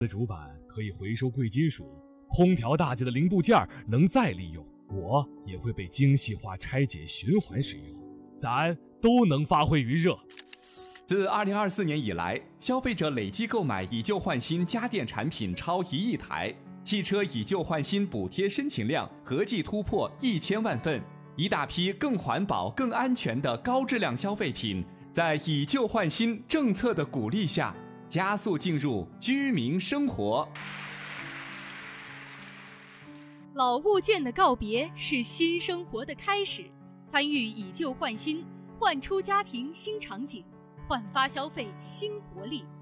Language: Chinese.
的主板可以回收贵金属，空调大件的零部件能再利用，我也会被精细化拆解循环使用，咱都能发挥余热。 自2024年以来，消费者累计购买以旧换新家电产品超1亿台，汽车以旧换新补贴申请量合计突破1000万份，一大批更环保、更安全的高质量消费品，在以旧换新政策的鼓励下，加速进入居民生活。 老物件的告别是新生活的开始，参与以旧换新，焕出家庭新场景，焕发消费新活力。